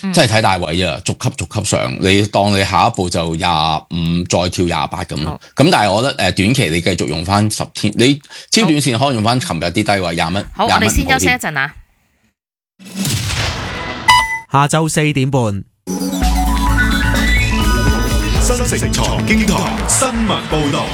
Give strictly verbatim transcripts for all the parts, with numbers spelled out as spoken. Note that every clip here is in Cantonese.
即係睇大位啫，逐級逐級上。你當你下一步就廿五再跳廿八咁咯。咁但係我覺得誒短期你繼續用翻十天，你超短線可以用翻琴日啲低位廿蚊。 好，我哋先休息一陣啊。 下晝四點半， 新城財經台新聞報道。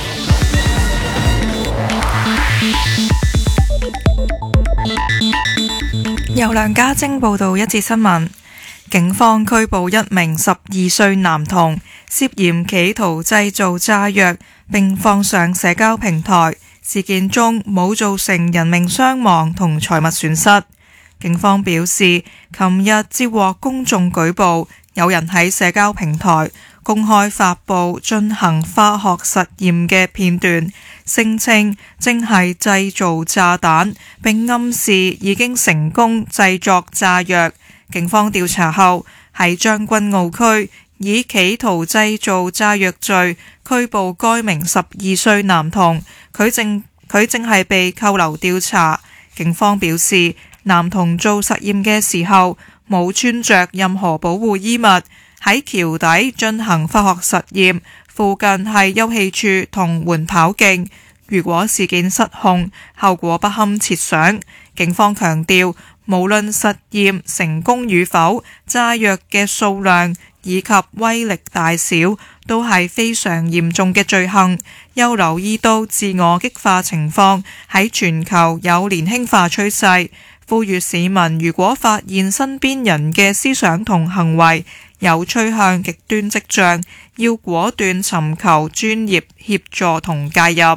由梁家晶報道一節新聞。警方拘捕一名十二歲男童，涉嫌企圖製造炸藥並放上社交平台。事件中冇造成人命傷亡同財物損失。警方表示，琴日接獲公眾舉報，有人喺社交平台公開發布進行化學實驗嘅片段，聲稱正係製造炸彈，並暗示已經成功製作炸藥。警方調查後喺將軍澳區以企圖製造炸藥罪拘捕該名十二歲男童，佢正佢正係被扣留調查。警方表示，男童做實驗嘅時候冇穿着任何保護衣物，喺橋底進行化學實驗，附近係休憩處同緩跑徑。如果事件失控，後果不堪設想。警方強調，無論實驗成功與否，炸藥嘅數量以及威力大小都係非常嚴重嘅罪行。又留意到自我激化情況喺全球有年輕化趨勢，呼籲市民如果發現身邊人嘅思想同行為有趨向極端跡象，要果斷尋求專業協助同介入。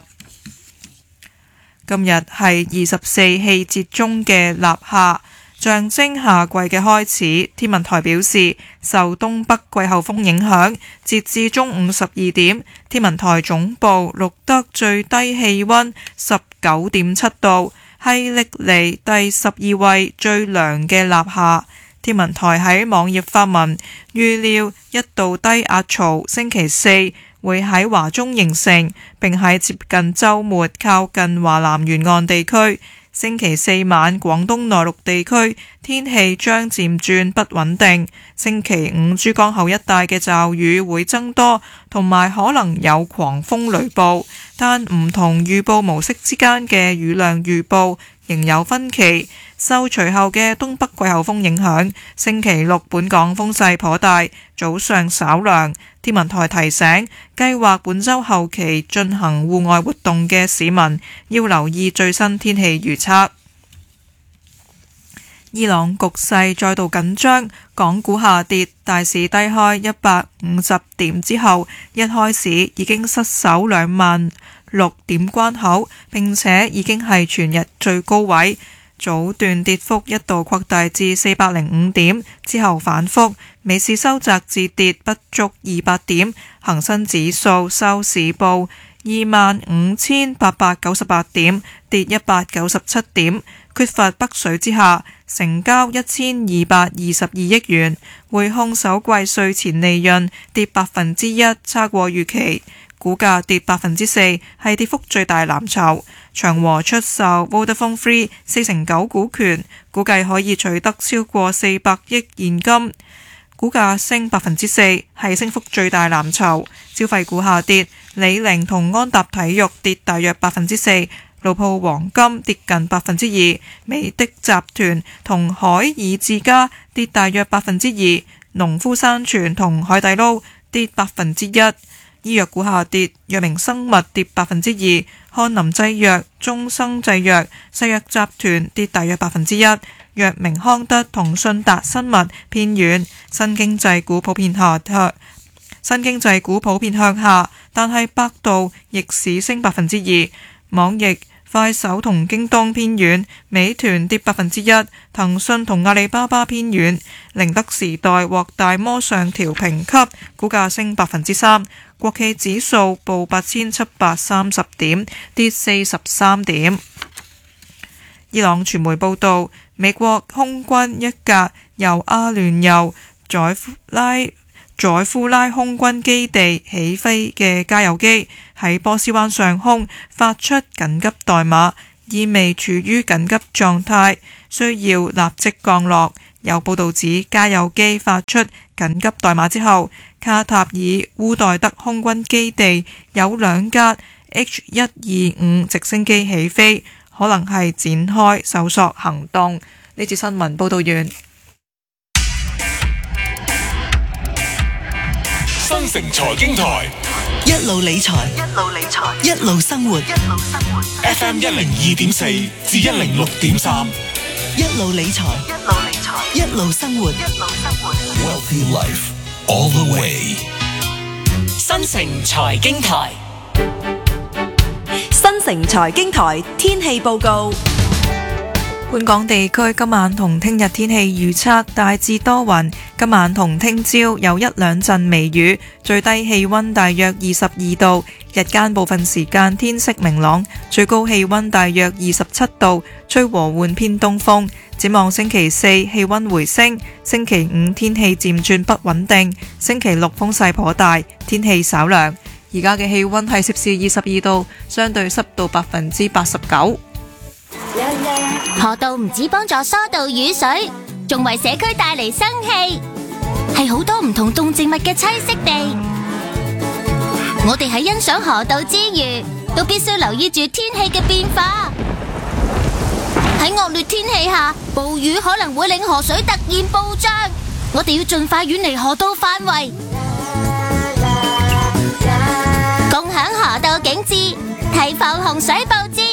今日係二十四氣節中嘅立夏，象徵夏季嘅開始。天文台表示，受東北季候風影響，截至中午十二點，天文台總部錄得最低氣溫十九點七度，係歷嚟第十二位最涼嘅立夏。天文台喺網頁發文，預料一道低壓槽星期四會喺華中形成，並喺接近週末靠近華南沿岸地區。星期四晚廣東內陸地區天氣將漸轉不穩定。星期五珠江口一帶嘅驟雨會增多，同埋可能有狂風雷暴，但唔同預報模式之間嘅雨量預報仍有分歧。受隨後嘅東北季候風影響，星期六本港風勢頗大，早上稍涼。天文台提醒，計劃本週後期進行戶外活動嘅市民要留意最新天氣預測。伊朗局勢再度緊張，港股下跌，大市低開一百五十點之後，一開始已經失守兩萬六點關口，並且已經係全日最高位。早段跌幅一度擴大至四百零五點，之後反覆，尾市收窄至跌不足二百點。恒生指數收市報二萬五千八百九十八點，跌一百九十七點。缺乏北水之下，成交一千二百二十二億元。匯控首季稅前利潤跌百分之一，差過預期。股價跌百分之四，係跌幅最大藍籌。長和出售 Vodafone Three 四成九股權，估計可以取得超過四百億現金。股價升百分之四，係升幅最大藍籌。消費股下跌，李寧同安踏體育跌大約百分之四，路鋪黃金跌近百分之二，美的集團同海爾智家跌大約百分之二，農夫山泉同海底撈跌百分之一。醫藥股下跌，藥明生物跌百分之二，漢林製藥、中生製藥、石藥集團跌大約百分之一，藥明康德同信達生物偏軟。新經濟股普遍下跌，新經濟股普遍向下，但係百度逆市升百分之二，網易、快手同京東偏軟，美團跌百分之一，騰訊同阿里巴巴偏軟。寧德時代獲大摩上調評級，股價升百分之三。國企指數報八千七百三十點，跌四十三點。伊朗傳媒報道，美國空軍一架由阿聯酋宰夫拉宰夫拉空軍基地起飛嘅加油機喺波斯灣上空發出緊急代碼，意味處於緊急狀態，需要立即降落。 有報道指加油機發出緊急代碼之後，卡塔爾烏代德空軍基地有兩架 H 一二五直升機起飛，可能係展開搜索行動。呢節新聞報道完。 新城財經台一路理財，一路理財，一路生活，一路生活。 F M 一零二點四至一零六點三， 一路理財，一路理財，一路生活，一路生活。 Wealthy Life all the way。 新城財經台， 新城財經台天氣報告。 本港地區今晚同聽日天氣預測大致多雲，今晚同聽朝有一兩陣微雨，最低氣溫大約二十二度，日間部分時間天色明朗，最高氣溫大約二十七度，吹和緩偏東風。展望星期四氣溫回升，星期五天氣漸轉不穩定，星期六風勢頗大，天氣稍涼。而家嘅氣溫係攝氏二十二度，相對濕度百分之八十九。 河道唔止幫助疏導雨水，仲為社區帶嚟生氣，係好多唔同動植物嘅棲息地。我哋喺欣賞河道之餘，都必須留意住天氣嘅變化。喺惡劣天氣下，暴雨可能會令河水突然暴漲，我哋要盡快遠離河道範圍，共享河道景致，提防洪水暴至。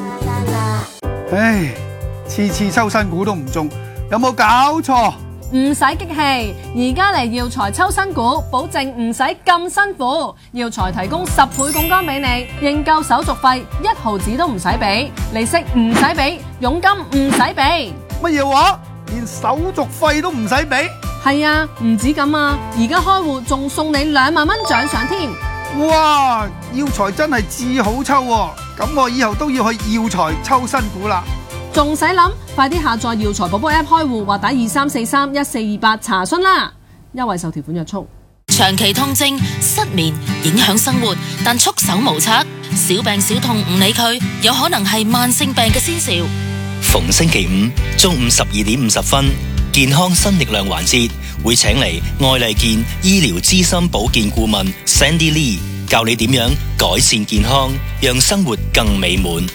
唉，次次抽新股都唔中，有冇搞錯？ 唔使激氣，而家嚟耀才抽新股，保證唔使咁辛苦。耀才提供十倍槓桿俾你，認購手續費一毫子都唔使俾，利息唔使俾，佣金唔使俾。 乜嘢話？連手續費都唔使俾？ 係啊，唔止咁啊，而家開戶仲送你兩萬蚊獎賞添。 哇！耀才真係至好抽喎，咁我以後都要去耀才抽新股啦。 仲使諗？快啲下載耀才寶寶 App 開戶或打二三四三一四二八查詢啦。優惠受條款約束。 長期痛症、失眠影響生活，但束手無策，小病小痛唔理佢，有可能係慢性病嘅先兆。 逢星期五中午十二點五十分，健康新力量環節會請嚟愛麗健醫療資深保健顧問 Sandy Lee 教你點樣改善健康，讓生活更美滿。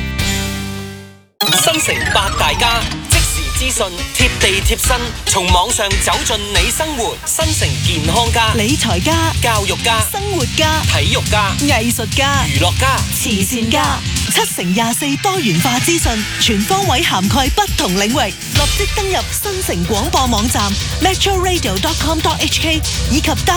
新城八大家，即時資訊，貼地貼身，從網上走進你生活。新城健康家、 理財家、 教育家、 生活家、 體育家、 藝術家、 娛樂家、 慈善家，七乘廿四多元化資訊，全方位涵蓋不同領域。立即登入新城廣播網站 metro radio dot com dot h k 以及